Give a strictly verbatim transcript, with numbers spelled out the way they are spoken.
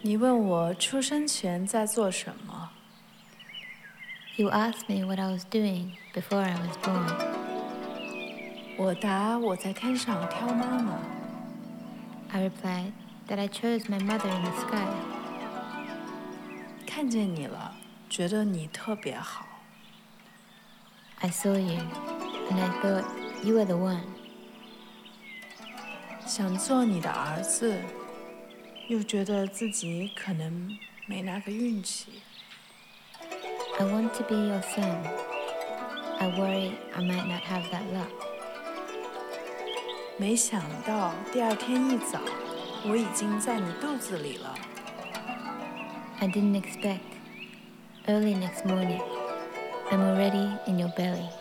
你问我出生前在做什么？ You asked me what I was doing before I was born. 我答我在天上挑妈妈。 I replied that I chose my mother in the sky. 看见你了，觉得你特别好。 I saw you, and I thought you were the one. 想做你的儿子，又觉得自己可能没那个运气。 I want to be your son. I worry I might not have that luck. 没想到第二天一早，我已经在你肚子里了。 I didn't expect. Early next morning, I'm already in your belly.